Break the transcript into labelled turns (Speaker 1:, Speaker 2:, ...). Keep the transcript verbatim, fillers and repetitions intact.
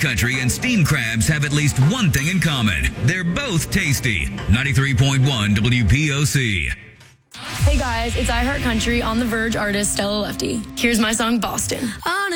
Speaker 1: Country and steamed crabs have at least one thing in common. They're both tasty. ninety-three point one W P O C.
Speaker 2: Hey guys, it's I Heart Country on The Verge artist Stella Lefty. Here's my song, Boston.